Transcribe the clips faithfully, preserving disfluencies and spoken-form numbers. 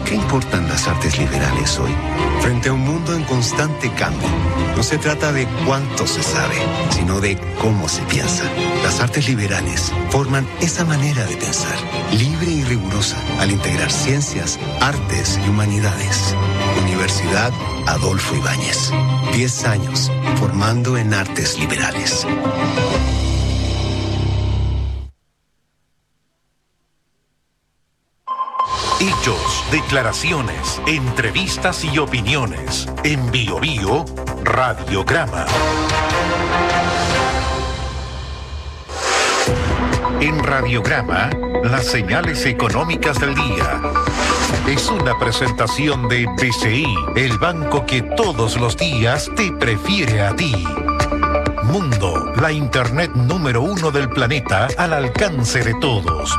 qué importan las artes liberales hoy? Frente a un mundo en constante cambio, no se trata de cuánto se sabe, sino de cómo se piensa. Las artes liberales forman esa manera de pensar, libre y rigurosa, al integrar ciencias, artes y humanidades. Universidad Adolfo Ibáñez. Diez años formando en artes liberales. Hechos, declaraciones, entrevistas y opiniones. En Bio Bio, Radiograma. En Radiograma, las señales económicas del día. Es una presentación de B C I, el banco que todos los días te prefiere a ti. Mundo, la internet número uno del planeta al alcance de todos.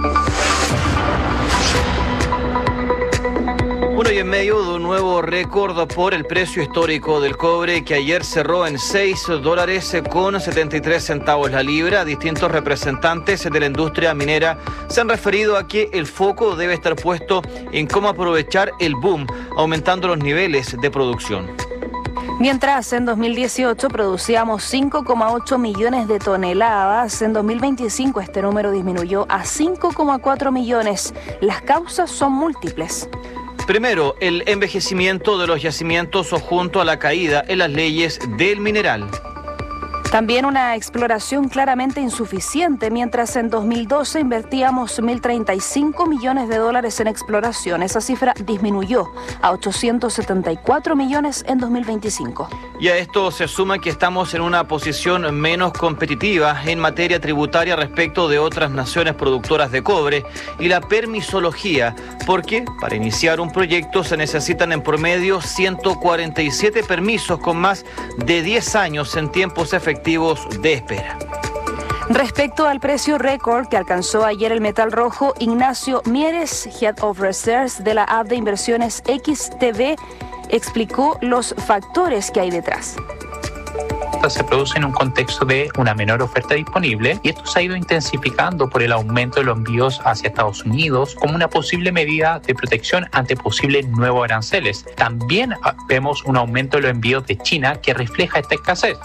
Uno y en medio de un nuevo récord por el precio histórico del cobre, que ayer cerró en seis dólares con setenta y tres centavos la libra. Distintos representantes de la industria minera se han referido a que el foco debe estar puesto en cómo aprovechar el boom, aumentando los niveles de producción. Mientras en dos mil dieciocho producíamos cinco coma ocho millones de toneladas, en dos mil veinticinco este número disminuyó a cinco coma cuatro millones. Las causas son múltiples. Primero, el envejecimiento de los yacimientos o junto a la caída en las leyes del mineral. También una exploración claramente insuficiente, mientras en dos mil doce invertíamos mil treinta y cinco millones de dólares en exploración. Esa cifra disminuyó a ochocientos setenta y cuatro millones en dos mil veinticinco. Y a esto se suma que estamos en una posición menos competitiva en materia tributaria respecto de otras naciones productoras de cobre y la permisología, porque para iniciar un proyecto se necesitan en promedio ciento cuarenta y siete permisos con más de diez años en tiempos efectivos de espera. Respecto al precio récord que alcanzó ayer el metal rojo, Ignacio Mieres, Head of Research de la app de inversiones X T V, explicó los factores que hay detrás. Se produce en un contexto de una menor oferta disponible y esto se ha ido intensificando por el aumento de los envíos hacia Estados Unidos como una posible medida de protección ante posibles nuevos aranceles. También vemos un aumento de los envíos de China que refleja esta escasez.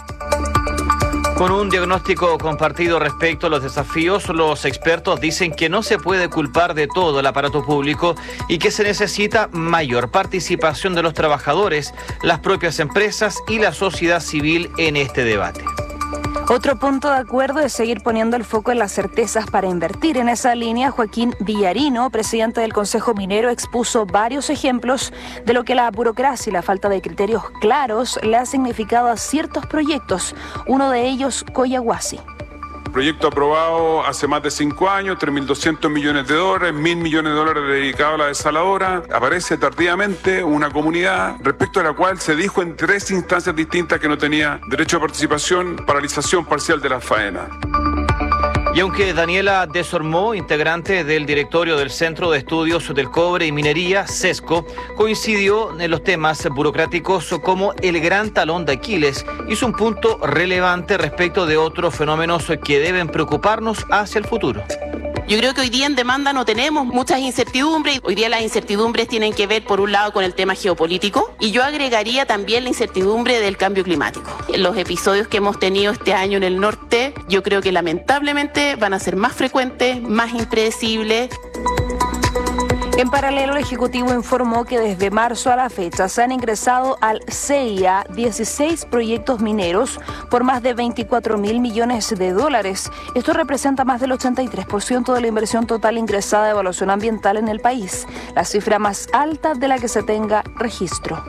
Con un diagnóstico compartido respecto a los desafíos, los expertos dicen que no se puede culpar de todo el aparato público y que se necesita mayor participación de los trabajadores, las propias empresas y la sociedad civil en este debate. Otro punto de acuerdo es seguir poniendo el foco en las certezas para invertir. En esa línea, Joaquín Villarino, presidente del Consejo Minero, expuso varios ejemplos de lo que la burocracia y la falta de criterios claros le ha significado a ciertos proyectos. Uno de ellos, Collahuasi. Proyecto aprobado hace más de cinco años, tres mil doscientos millones de dólares, mil millones de dólares dedicados a la desaladora. Aparece tardíamente una comunidad respecto a la cual se dijo en tres instancias distintas que no tenía derecho a participación, paralización parcial de la faena. Y aunque Daniela Desormeaux, integrante del directorio del Centro de Estudios del Cobre y Minería, CESCO, coincidió en los temas burocráticos como el gran talón de Aquiles, hizo un punto relevante respecto de otros fenómenos que deben preocuparnos hacia el futuro. Yo creo que hoy día en demanda no tenemos muchas incertidumbres. Hoy día las incertidumbres tienen que ver, por un lado, con el tema geopolítico, y yo agregaría también la incertidumbre del cambio climático. Los episodios que hemos tenido este año en el norte, yo creo que lamentablemente van a ser más frecuentes, más impredecibles. En paralelo, el Ejecutivo informó que desde marzo a la fecha se han ingresado al C I A dieciséis proyectos mineros por más de veinticuatro mil millones de dólares. Esto representa más del ochenta y tres por ciento de la inversión total ingresada de evaluación ambiental en el país, la cifra más alta de la que se tenga registro.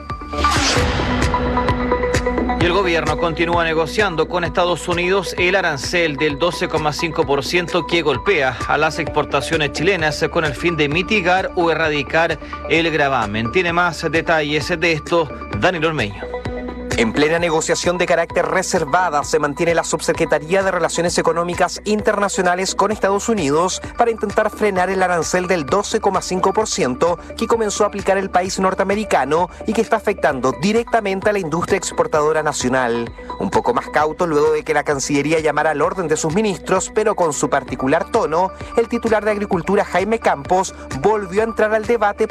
Y el gobierno continúa negociando con Estados Unidos el arancel del doce coma cinco por ciento que golpea a las exportaciones chilenas con el fin de mitigar o erradicar el gravamen. Tiene más detalles de esto Daniel Ormeño. En plena negociación de carácter reservada se mantiene la Subsecretaría de Relaciones Económicas Internacionales con Estados Unidos para intentar frenar el arancel del doce coma cinco por ciento que comenzó a aplicar el país norteamericano y que está afectando directamente a la industria exportadora nacional. Un poco más cauto luego de que la Cancillería llamara al orden de sus ministros, pero con su particular tono, el titular de Agricultura, Jaime Campos, volvió a entrar al debate